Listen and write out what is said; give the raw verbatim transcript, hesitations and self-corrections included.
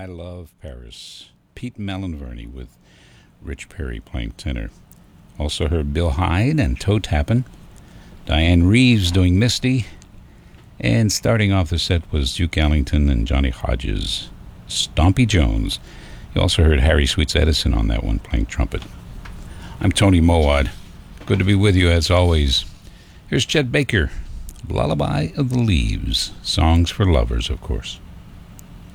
I Love Paris. Pete Melanverney with Rich Perry playing tenor. Also heard Bill Hyde and Toe Tappin'. Diane Reeves doing Misty. And starting off the set was Duke Ellington and Johnny Hodges. Stompy Jones. You also heard Harry Sweets Edison on that one playing trumpet. I'm Tony Mowat. Good to be with you as always. Here's Chet Baker. Lullaby of the Leaves. Songs for lovers, of course.